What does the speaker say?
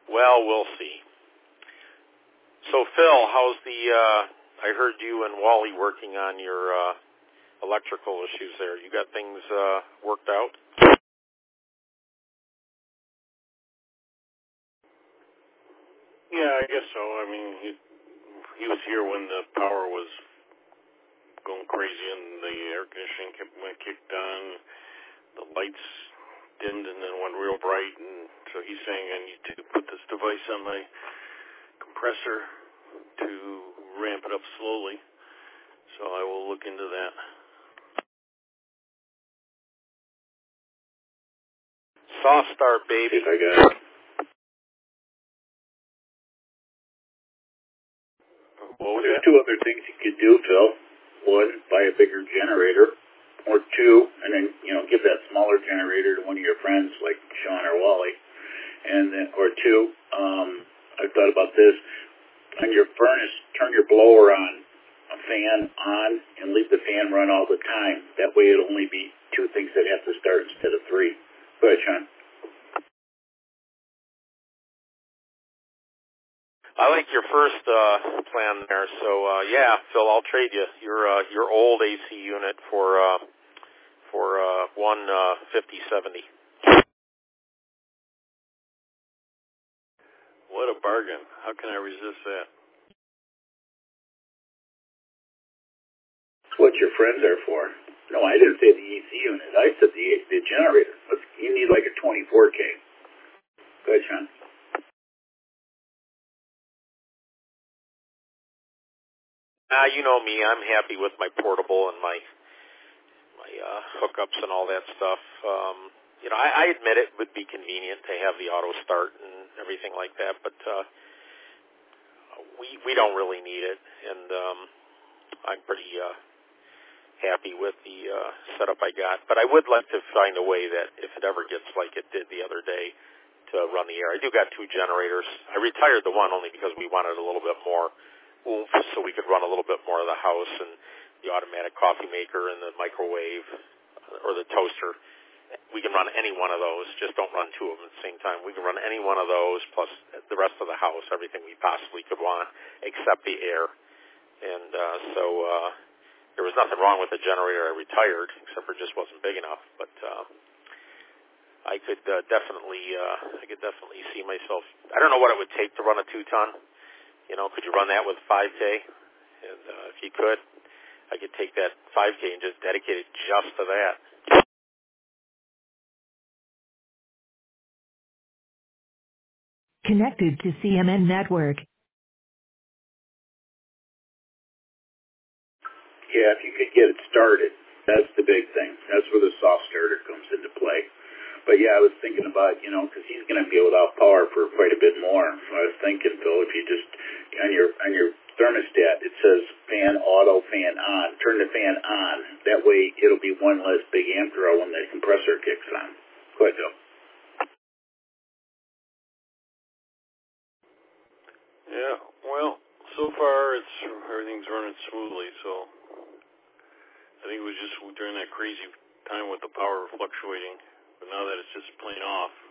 Well, we'll see. So, Phil, how's I heard you and Wally working on your electrical issues there. You got things worked out? Yeah, I guess so. I mean, he was here when the power was going crazy and the air conditioning kicked on. The lights dimmed and then went real bright, and so he's saying I need to put this device on my compressor to ramp it up slowly. So I will look into that. Soft start, baby. I got it. What was There's that? two other things you could do, Phil. One, buy a bigger generator. Or two, and then, give that smaller generator to one of your friends, like Sean or Wally. And then, or two, I've thought about this. On your furnace, turn your blower on, a fan on, and leave the fan run all the time. That way it'll only be two things that have to start instead of three. Go ahead, Sean. I like your first plan there. So yeah, Phil, I'll trade you your old AC unit for one 5070. What a bargain. How can I resist that? That's what your friends are for. No, I didn't say the AC unit. I said the generator. You need like a 24K. Go ahead, Sean. You know me. I'm happy with my portable and my hookups and all that stuff. I admit it would be convenient to have the auto start and everything like that, but we don't really need it, and I'm pretty happy with the setup I got. But I would like to find a way that if it ever gets like it did the other day to run the air. I do got two generators. I retired the one only because we wanted a little bit more oomph so we could run a little bit more of the house and the automatic coffee maker and the microwave or the toaster. We can run any one of those. Just don't run two of them at the same time. We can run any one of those plus the rest of the house, everything we possibly could want except the air. And so there was nothing wrong with the generator I retired, except for it just wasn't big enough. But I could definitely see myself. I don't know what it would take to run a 2-ton. Could you run that with 5K? And if you could, I could take that 5K and just dedicate it just to that. Connected to CMN Network. Yeah, if you could get it started, that's the big thing. That's where the soft starter comes into play. But yeah, I was thinking about, because he's going to be without power for quite a bit more. So I was thinking, Phil, if you just on your thermostat, it says fan auto, fan on. Turn the fan on. That way, it'll be one less big amp draw when the compressor kicks on. Go ahead, Phil. Yeah, well, so far everything's running smoothly, so I think it was just during that crazy time with the power fluctuating, but now that it's just plain off,